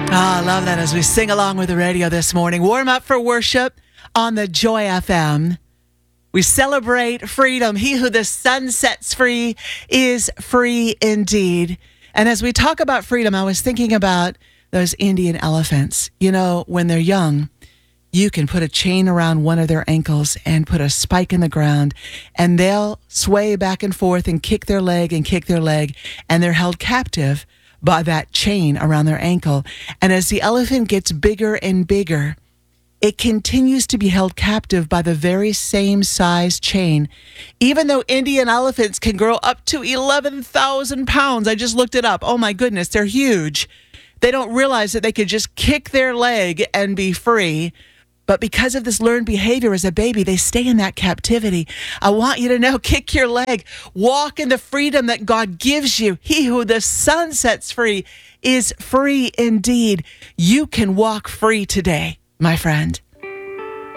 I love that as we sing along with the radio this morning. Warm up for worship on the Joy FM. We celebrate freedom. He who the sun sets free is free indeed. And as we talk about freedom, I was thinking about those Indian elephants. You know, when they're young, you can put a chain around one of their ankles and put a spike in the ground, and they'll sway back and forth and kick their leg, and they're held captive by that chain around their ankle. And as the elephant gets bigger and bigger, it continues to be held captive by the very same size chain, even though Indian elephants can grow up to 11,000 pounds. I just looked it up. Oh my goodness, they're huge. They don't realize that they could just kick their leg and be free. But because of this learned behavior as a baby, they stay in that captivity. I want you to know, kick your leg. Walk in the freedom that God gives you. He who the sun sets free is free indeed. You can walk free today, my friend.